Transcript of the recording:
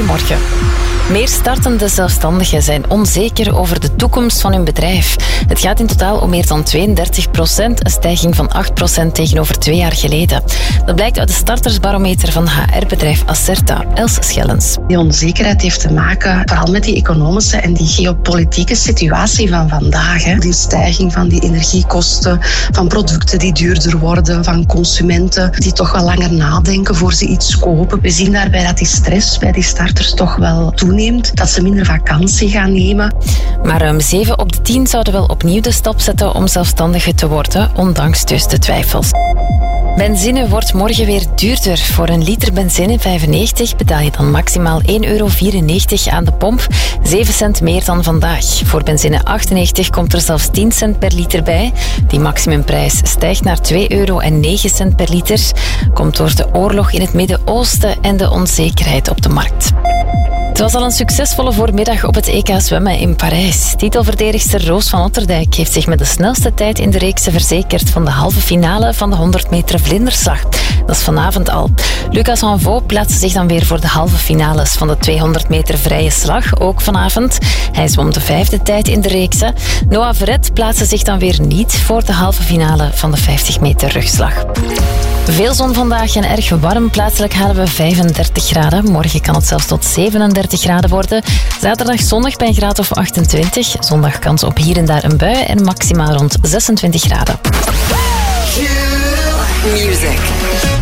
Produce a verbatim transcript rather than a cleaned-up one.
Goedemorgen. Meer startende zelfstandigen zijn onzeker over de toekomst van hun bedrijf. Het gaat in totaal om meer dan tweeëndertig procent, een stijging van acht procent tegenover twee jaar geleden. Dat blijkt uit de startersbarometer van H R-bedrijf Acerta. Els Schellens. Die onzekerheid heeft te maken vooral met die economische en die geopolitieke situatie van vandaag. Hè. Die stijging van die energiekosten, van producten die duurder worden, van consumenten die toch wel langer nadenken voor ze iets kopen. We zien daarbij dat die stress bij die starters toch wel toeneemt, dat ze minder vakantie gaan nemen. Maar ruim zeven op de tien zouden wel opnieuw de stap zetten om zelfstandige te worden, ondanks dus de twijfels. Benzine wordt morgen weer duurder. Voor een liter benzine vijfennegentig betaal je dan maximaal één euro vierennegentig aan de pomp, zeven cent meer dan vandaag. Voor benzine achtennegentig komt er zelfs tien cent per liter bij. Die maximumprijs stijgt naar twee euro en negen cent per liter. Komt door de oorlog in het Midden-Oosten en de onzekerheid op de markt. Het was al een succesvolle voormiddag op het E K zwemmen in Parijs. Titelverdedigster Roos van Otterdijk heeft zich met de snelste tijd in de reeks verzekerd van de halve finale van de honderd meter vlinderslag. Dat is vanavond al. Lucas Hanvaux plaatste zich dan weer voor de halve finales van de tweehonderd meter vrije slag, ook vanavond. Hij zwom de vijfde tijd in de reeks. Noah Verret plaatste zich dan weer niet voor de halve finale van de vijftig meter rugslag. Veel zon vandaag en erg warm. Plaatselijk halen we vijfendertig graden. Morgen kan het zelfs tot zevenendertig graden worden. Zaterdag zonnig bij een graad of achtentwintig. Zondag kans op hier en daar een bui en maximaal rond zesentwintig graden. Music.